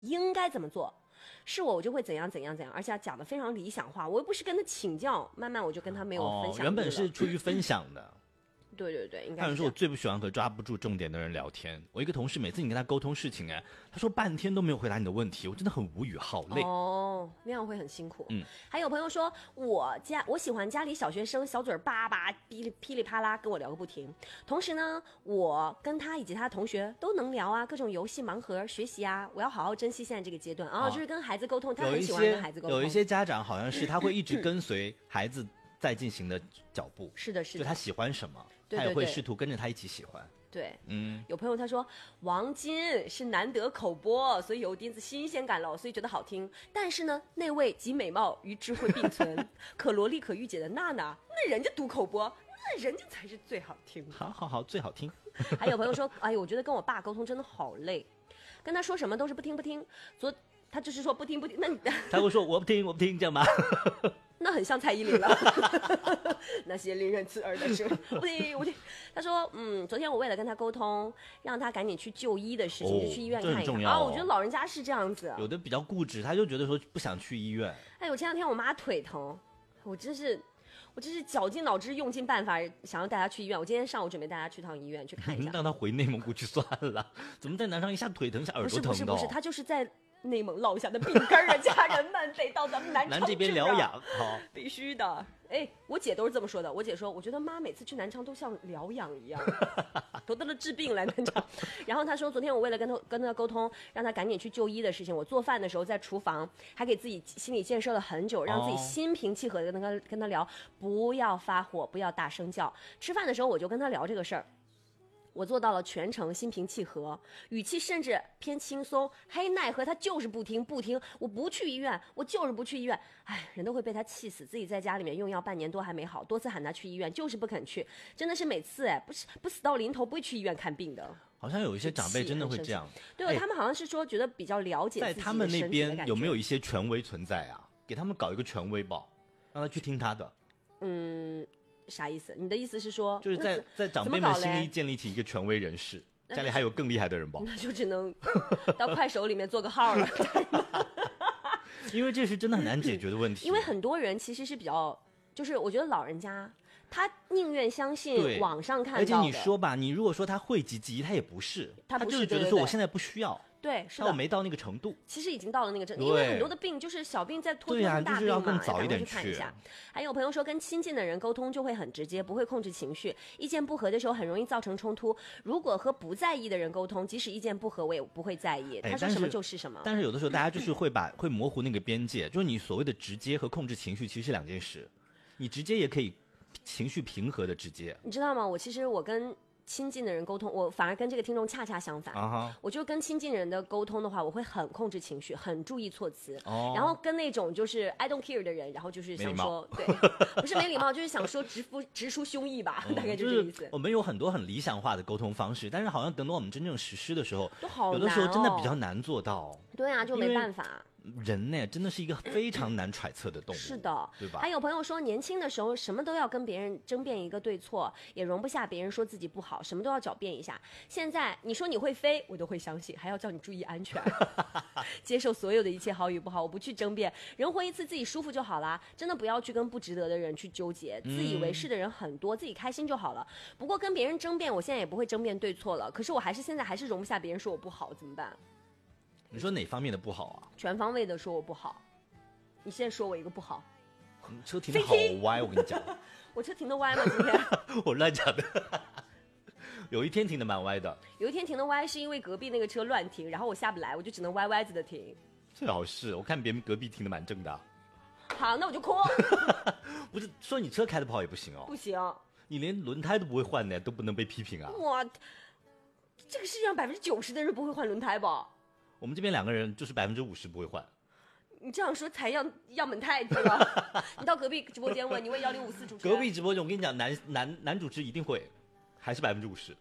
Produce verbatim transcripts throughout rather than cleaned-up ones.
应该怎么做，是我我就会怎样怎样怎样，而且讲的非常理想化，我又不是跟他请教，慢慢我就跟他没有分享、 哦。原本是出于分享的。 对对对，应该是。 他有人说我最不喜欢和抓不住重点的人聊天。我一个同事，每次你跟他沟通事情，哎，他说半天都没有回答你的问题，我真的很无语，好累。 哦，那样会很辛苦。 嗯， 还有朋友说，我家我喜欢家里小学生小嘴叭叭噼里噼里啪啦跟我聊个不停。同时呢，我跟他以及他的同学都能聊啊，各种游戏盲盒学习啊，我要好好珍惜现在这个阶段啊、哦，就是跟孩子沟通，他很喜欢跟孩子沟通。 有一些家长好像是他会一直跟随孩子在进行的脚步。 是的，是的， 就他喜欢什么。 对对对， 他也会试图跟着他一起喜欢。 对， 嗯， 有朋友他说王金是难得口播，所以有点子新鲜感了，所以觉得好听。但是呢，那位集美貌与智慧并存、可萝莉可御姐的娜娜，那人家读口播，那人家才是最好听。 好好好，最好听。 还有朋友说，哎呦，我觉得跟我爸沟通真的好累，跟他说什么都是不听不听。昨他就是说不听不听，那你他会说我不听我不听，这样吗？ 那很像蔡依林了。那些令人刺耳的事，不听不听。他说，嗯，昨天我为了跟他沟通，让他赶紧去就医的事情， 哦、 就去医院看一看。 啊、 哦，我觉得老人家是这样子， 有的比较固执，他就觉得说不想去医院。 哎，我前两天我妈腿疼，我真是。我真是绞尽脑汁用尽办法想要带她去医院，我今天上午准备带她去趟医院去看一下。 让她回内蒙古去算了，怎么在南上一下腿疼一下耳朵疼的？ 不是不是不是，她就是在内蒙落下的病根儿，家人们得到咱们南昌、啊、 南这边疗养，好， 必须的。哎，我姐都是这么说的。我姐说，我觉得妈每次去南昌都像疗养一样，都得了治病来南昌。然后她说，昨天我为了跟她跟她沟通，让她赶紧去就医的事情，我做饭的时候在厨房还给自己心理建设了很久，让自己心平气和的跟她跟她聊，不要发火，不要大声叫。吃饭的时候我就跟她聊这个事儿。我做到了全程心平气和，语气甚至偏轻松。嘿，奈何他就是不听不听，我不去医院，我就是不去医院。哎，人都会被他气死，自己在家里面用药半年多还没好，多次喊他去医院就是不肯去，真的是每次哎，不是不死到临头不会去医院看病的。 好像有一些长辈真的会这样。 对、哦，他们好像是说觉得比较了解自己的身体的感觉。 在他们那边有没有一些权威存在啊？给他们搞一个权威吧，让他去听他的。 嗯。啥意思？你的意思是说， 就是在在长辈们心里建立起一个权威人士，家里还有更厉害的人吧？ 那就只能到快手里面做个号了。 因为这是真的很难解决的问题。 因为很多人其实是比较，就是我觉得老人家他宁愿相信网上看到的。 而且你说吧，你如果说他会几级，他也不是， 他不是就是觉得说我现在不需要。 对，是的， 但我没到那个程度。 其实已经到了那个程度，因为很多的病就是小病在拖拖成大病嘛， 对啊，就是要更早一点去看一下。还有朋友说，跟亲近的人沟通就会很直接，不会控制情绪，意见不合的时候很容易造成冲突。如果和不在意的人沟通，即使意见不合，我也不会在意，他说什么就是什么。 但是有的时候大家就是会把会模糊那个边界，就是你所谓的直接和控制情绪其实是两件事。你直接也可以情绪平和的直接， 你知道吗？我其实我跟亲近的人沟通，我反而跟这个听众恰恰相反。 uh-huh. 我就跟亲近人的沟通的话，我会很控制情绪，很注意措辞。Oh. 然后跟那种就是 I don't care 的人，然后就是想说，对，不是没礼貌，就是想说直抒直抒胸臆吧，大概就这个意思。 就是我们有很多很理想化的沟通方式，但是好像等到我们真正实施的时候， 都好难哦， 有的时候真的比较难做到。 对啊，就没办法。 人呢，真的是一个非常难揣测的动物。 是的， 对吧？ 还有朋友说，年轻的时候什么都要跟别人争辩一个对错，也容不下别人说自己不好，什么都要狡辩一下。现在你说你会飞，我都会相信，还要叫你注意安全，接受所有的一切好与不好，我不去争辩。人活一次，自己舒服就好啦，真的不要去跟不值得的人去纠结。自以为是的人很多，自己开心就好了。不过跟别人争辩，我现在也不会争辩对错了。可是我还是现在还是容不下别人说我不好，怎么办？ 你说哪方面的不好啊？ 全方位的说我不好。你现在说我一个不好， 你车停的好歪，我跟你讲。 我车停的歪吗？今天我乱讲的。有一天停的蛮歪的。 有一天停的歪是因为隔壁那个车乱停，然后我下不来，我就只能歪歪子的停。 最好是我看别人隔壁停的蛮正的。 好，那我就哭。 不是说你车开的不好也不行哦。 不行。 你连轮胎都不会换呢，都不能被批评啊。 哇，这个世界上百分之九十的人不会换轮胎吧？ 我们这边两个人就是百分之五十不会换。 你这样说采样样本太低了。你到隔壁直播间问，你问幺零五四主持人。 隔壁直播间我跟你讲，男男男主持一定会，还是百分之五十。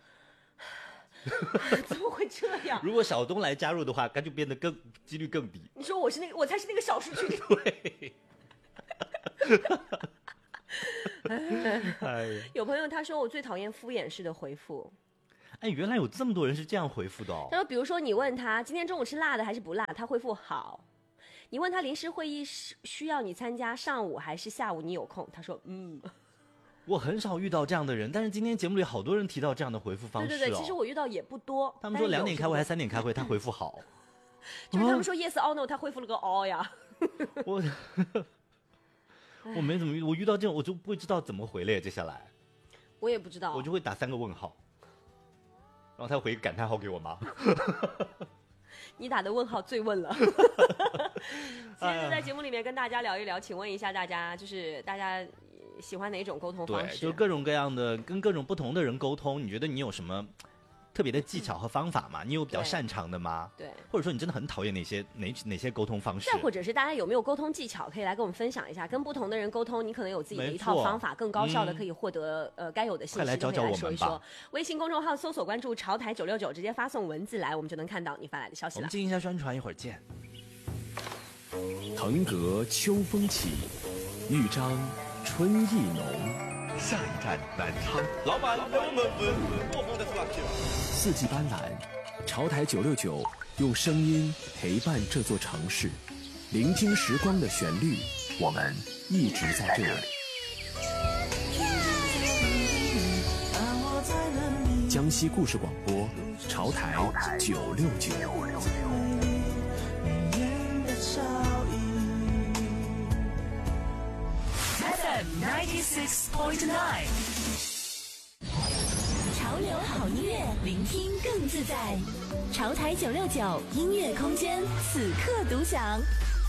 怎么会这样？ 如果小东来加入的话，那就变得更几率更低。 你说我是那个，我才是那个少数群。 对。 有朋友他说我最讨厌敷衍式的回复。 哎，原来有这么多人是这样回复的哦。 他说，比如说你问他今天中午吃辣的还是不辣，他回复好。你问他临时会议需要你参加，上午还是下午你有空？他说嗯。 我很少遇到这样的人，但是今天节目里好多人提到这样的回复方式、哦。 对对对，其实我遇到也不多。 他们说两点开会还是三点开会，他回复好。 就是他们说 yes or no， 他回复了个 all 呀。 我我没怎么遇，我遇到这种我就不会知道怎么回了。接下来我也不知道， 我就会打三个问号，然后他回一个感叹号给我妈。 你打的问号最问了。今天就在节目里面跟大家聊一聊，请问一下大家，就是大家喜欢哪种沟通方式？ 对，就各种各样的，跟各种不同的人沟通，你觉得你有什么特别的技巧和方法吗？你有比较擅长的吗？ 对， 或者说你真的很讨厌哪些哪哪些沟通方式？ 再或者是大家有没有沟通技巧，可以来跟我们分享一下。跟不同的人沟通，你可能有自己的一套方法，更高效的可以获得、嗯、呃该有的信息。 快来找找我们吧。 说一说微信公众号搜索关注潮台九六九，直接发送文字来，我们就能看到你发来的消息了。 我们进行一下宣传，一会儿见。 腾阁秋风起，豫章春意浓。 下一站南昌，老板给我们分过风的辣椒。 四季斑斓，潮台九六九用声音陪伴这座城市，聆听时光的旋律，我们一直在这里。江西故事广播，潮台九六九。 ninety-six point nine 潮流好音乐，聆听更自在。潮台九六九音乐空间，此刻独享。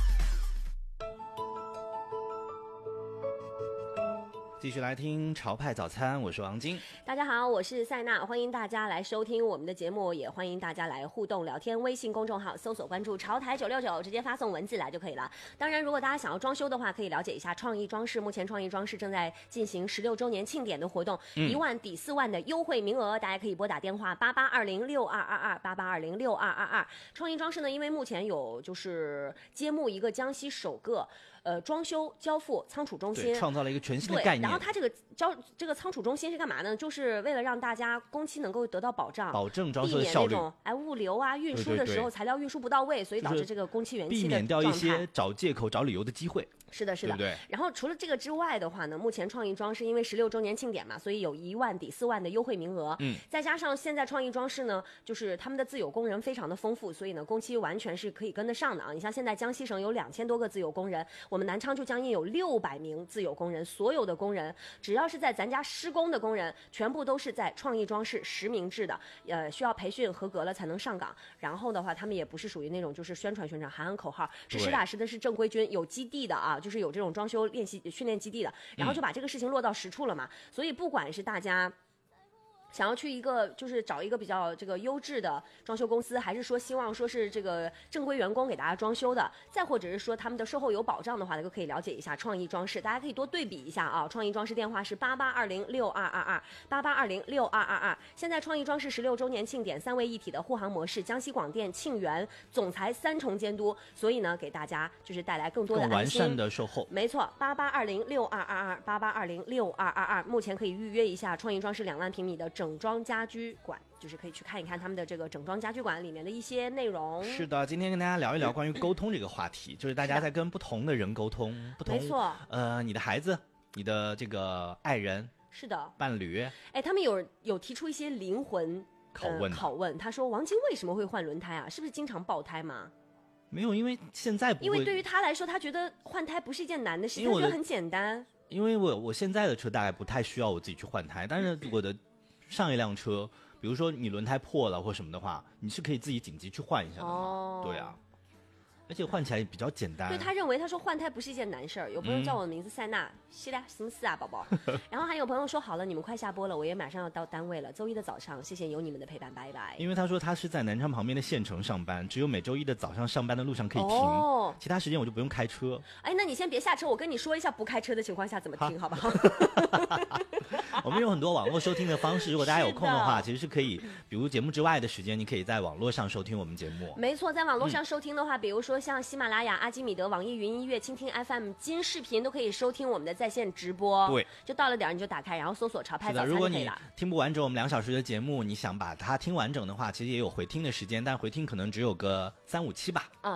继续来听潮派早餐，我是王晶。 大家好，我是塞娜，欢迎大家来收听我们的节目，也欢迎大家来互动聊天。微信公众号搜索关注潮台九六九，直接发送文字来就可以了。当然，如果大家想要装修的话，可以了解一下创意装饰。目前创意装饰正在进行十六周年庆典的活动，一、嗯、万抵四万的优惠名额，大家可以拨打电话八八二零六二二二八八二零六二二二。创意装饰呢，因为目前有就是揭幕一个江西首个。呃，装修交付仓储中心创造了一个全新的概念。 然后它这个交这个仓储中心是干嘛呢？就是为了让大家工期能够得到保障， 保证装修的效率， 避免那种哎物流啊运输的时候材料运输不到位，所以导致这个工期延期的避免掉一些找借口找理由的机会。 是的，是的， 对不对？ 然后除了这个之外的话呢，目前创意装饰因为十六周年庆典嘛，所以有一万抵四万的优惠名额。嗯，再加上现在创意装饰呢，就是他们的自有工人非常的丰富，所以呢工期完全是可以跟得上的啊。你像现在江西省有两千多个自有工人，我们南昌就将近有六百名自有工人，所有的工人只要是在咱家施工的工人，全部都是在创意装饰实名制的，呃，需要培训合格了才能上岗。然后的话，他们也不是属于那种就是宣传宣传喊喊口号，是实打实的是正规军，有基地的啊，就是有这种装修练习训练基地的，然后就把这个事情落到实处了嘛。嗯、所以不管是大家想要去一个就是找一个比较这个优质的装修公司，还是说希望说是这个正规员工给大家装修的，再或者是说他们的售后有保障的话，都可以了解一下创意装饰，大家可以多对比一下啊。创意装饰电话是八八二零六二二二八八二零六二二二。现在创意装饰十六周年庆典三位一体的护航模式，江西广电、庆元总裁三重监督，所以呢给大家就是带来更多的安心、 更完善的售后。 没错，八八二零六二二二八八二零六二二二，目前可以预约一下创意装饰两万平米的整装家居馆，就是可以去看一看他们的这个整装家居馆里面的一些内容。 是的，今天跟大家聊一聊关于沟通这个话题，就是大家在跟不同的人沟通，不同， 没错， 呃，你的孩子，你的这个爱人， 是的， 伴侣， 哎，他们有有提出一些灵魂拷问、 呃，拷问，他说王晶为什么会换轮胎啊？是不是经常爆胎吗？ 没有，因为现在不会， 因为对于他来说，他觉得换胎不是一件难的事，他觉得很简单。 因为我我现在的车大概不太需要我自己去换胎，但是我的上一辆车，比如说你轮胎破了或什么的话，你是可以自己紧急去换一下的嘛。哦，对啊，而且换起来比较简单。 对，他认为他说换胎不是一件难事儿。有朋友叫我的名字塞娜，是的，什么事啊，宝宝？然后还有朋友说好了，你们快下播了，我也马上要到单位了。周一的早上，谢谢有你们的陪伴，拜拜。 因为他说他是在南昌旁边的县城上班，只有每周一的早上上班的路上可以停，哦、其他时间我就不用开车。 哎，那你先别下车，我跟你说一下不开车的情况下怎么停，好不好？ 我们有很多网络收听的方式，如果大家有空的话，其实是可以，比如节目之外的时间，你可以在网络上收听我们节目。 没错，在网络上收听的话，嗯、比如说像喜马拉雅、阿基米德、网易云音乐、蜻蜓 F M、金视频都可以收听我们的在线直播。 对， 就到了点你就打开，然后搜索潮拍早餐就可以了。 如果你听不完整我们两小时的节目，你想把它听完整的话，其实也有回听的时间，但回听可能只有个三五期吧。 嗯，